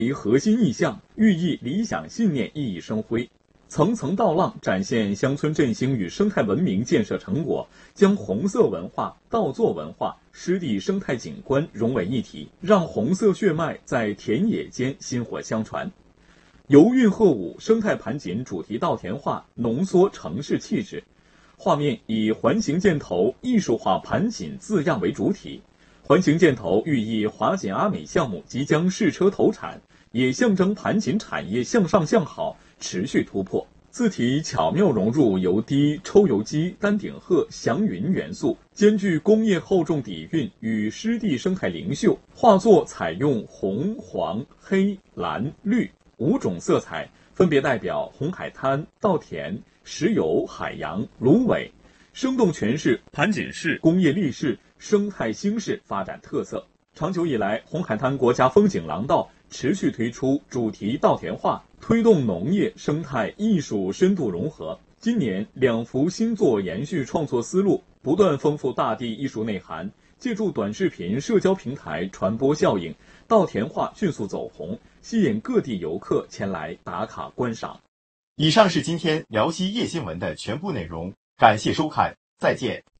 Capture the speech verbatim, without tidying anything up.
其核心意象、寓意理想信念熠熠生辉。层层倒浪展现乡村振兴与生态文明建设成果，将红色文化、稻作文化、湿地生态景观融为一体，让红色血脉在田野间薪火相传。游韵鹤舞生态盘锦主题稻田画浓缩城市气质，画面以环形箭头艺术化盘锦字样为主体，环形箭头寓意华锦阿美项目即将试车投产，也象征盘锦产业向上向好持续突破。字体巧妙融入油滴、抽油机、丹顶鹤、祥云元素，兼具工业厚重底蕴与湿地生态灵秀。画作采用红、黄、黑、蓝、绿五种色彩，分别代表红海滩、稻田、石油、海洋、芦苇，生动诠释盘锦市工业立市、生态兴市发展特色。长久以来，红海滩国家风景廊道持续推出主题稻田画，推动农业、生态、艺术深度融合。今年两幅新作延续创作思路，不断丰富大地艺术内涵，借助短视频社交平台传播效应，稻田画迅速走红，吸引各地游客前来打卡观赏。 以上是今天辽西夜新闻的全部内容，感谢收看，再见。